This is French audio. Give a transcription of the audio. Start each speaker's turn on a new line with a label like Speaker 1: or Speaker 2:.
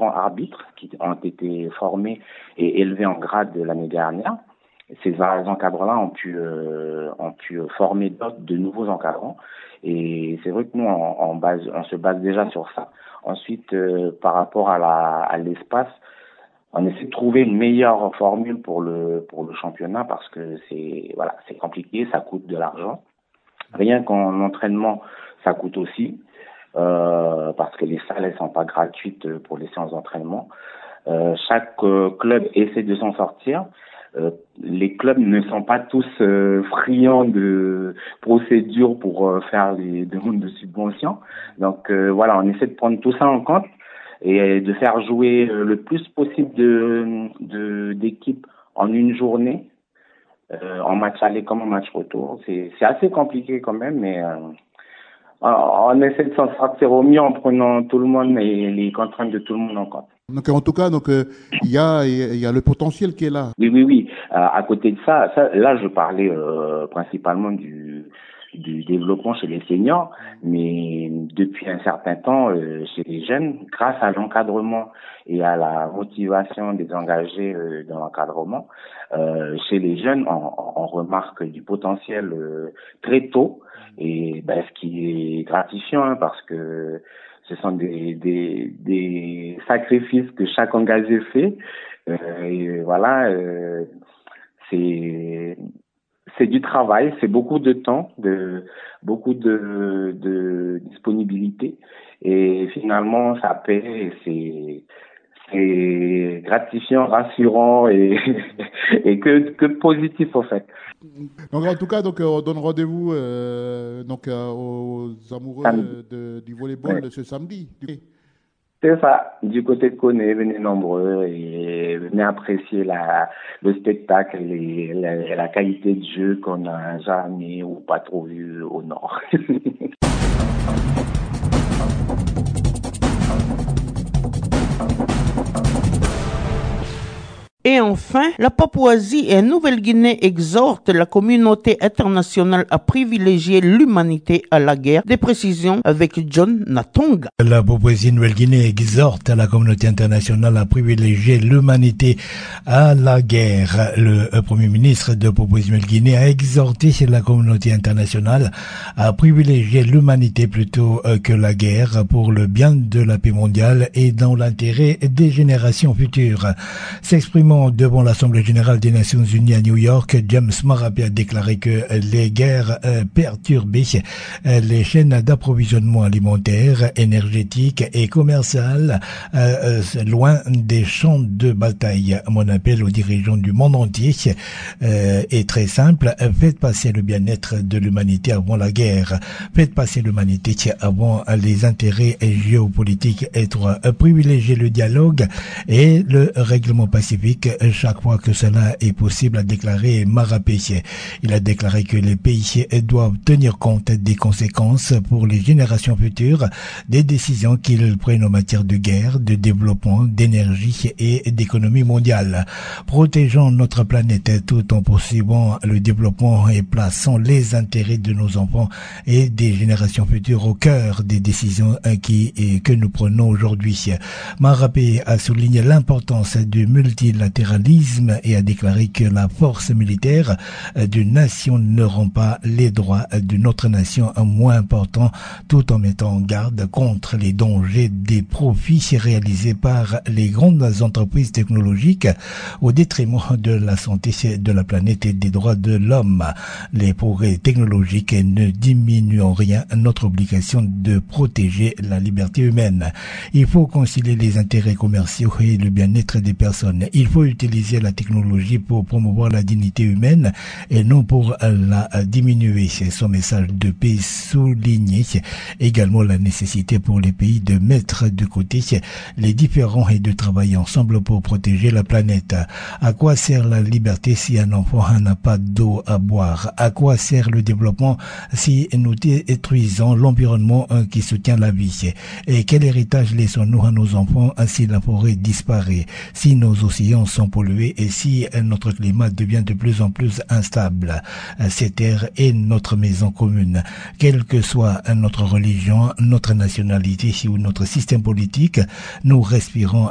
Speaker 1: encadrants arbitres qui ont été formés et élevés en grade l'année dernière. Ces encadrants-là ont pu former de nouveaux encadrants. Et c'est vrai que nous, on se base déjà sur ça. Ensuite, par rapport à l'espace, on essaie de trouver une meilleure formule pour le championnat parce que c'est compliqué, ça coûte de l'argent. Rien qu'en entraînement, ça coûte aussi. Parce que les salles, elles sont pas gratuites pour les séances d'entraînement. Chaque club essaie de s'en sortir. Les clubs ne sont pas tous friands de procédures pour faire les demandes de subventions. Donc on essaie de prendre tout ça en compte et de faire jouer le plus possible d'équipes en une journée, en match aller comme en match retour. C'est assez compliqué quand même, mais on essaie de s'en sortir au mieux en prenant tout le monde et les contraintes de tout le monde en compte.
Speaker 2: Donc en tout cas, il y a le potentiel qui est là.
Speaker 1: Oui. À côté de ça, là je parlais principalement du développement chez les seniors, mais depuis un certain temps chez les jeunes, grâce à l'encadrement et à la motivation des engagés dans l'encadrement, chez les jeunes, on remarque du potentiel très tôt, et ce qui est gratifiant parce que ce sont des sacrifices que chaque engagé fait. C'est du travail, c'est beaucoup de temps, beaucoup de disponibilité, et finalement ça paie. C'est gratifiant, rassurant et que positif en fait.
Speaker 2: Donc en tout cas, on donne rendez-vous aux amoureux du volleyball ce samedi.
Speaker 1: C'est ça, du côté de Koné, venez nombreux et venez apprécier le spectacle et la qualité de jeu qu'on n'a jamais ou pas trop vu au Nord.
Speaker 3: Et enfin, la Papouasie et Nouvelle-Guinée exhortent la communauté internationale à privilégier l'humanité à la guerre. Des précisions avec John Natonga.
Speaker 4: La Papouasie et Nouvelle-Guinée exhorte la communauté internationale à privilégier l'humanité à la guerre. Le Premier ministre de Papouasie et Nouvelle-Guinée a exhorté la communauté internationale à privilégier l'humanité plutôt que la guerre pour le bien de la paix mondiale et dans l'intérêt des générations futures. S'exprimant devant l'Assemblée générale des Nations unies à New York, James Marape a déclaré que les guerres perturbaient les chaînes d'approvisionnement alimentaire, énergétique et commercial loin des champs de bataille. Mon appel aux dirigeants du monde entier est très simple. Faites passer le bien-être de l'humanité avant la guerre. Faites passer l'humanité avant les intérêts géopolitiques étroits. Privilégiez le dialogue et le règlement pacifique chaque fois que cela est possible, a déclaré Marape. Il a déclaré que les pays doivent tenir compte des conséquences pour les générations futures des décisions qu'ils prennent en matière de guerre, de développement, d'énergie et d'économie mondiale. Protégeons notre planète tout en poursuivant le développement et plaçant les intérêts de nos enfants et des générations futures au cœur des décisions que nous prenons aujourd'hui. Marape a souligné l'importance du multilatéralisme et a déclaré que la force militaire d'une nation ne rend pas les droits d'une autre nation moins importants, tout en mettant en garde contre les dangers des profits réalisés par les grandes entreprises technologiques au détriment de la santé de la planète et des droits de l'homme. Les progrès technologiques ne diminuent en rien notre obligation de protéger la liberté humaine. Il faut concilier les intérêts commerciaux et le bien-être des personnes. Il faut utiliser la technologie pour promouvoir la dignité humaine et non pour la diminuer. C'est son message de paix souligné également la nécessité pour les pays de mettre de côté les différends et de travailler ensemble pour protéger la planète. À quoi sert la liberté si un enfant n'a pas d'eau à boire? À quoi sert le développement si nous détruisons l'environnement qui soutient la vie? Et quel héritage laissons-nous à nos enfants si la forêt disparaît, si nos océans sont pollués et si notre climat devient de plus en plus instable? Cette terre est notre maison commune. Quelle que soit notre religion, notre nationalité ou notre système politique, nous respirons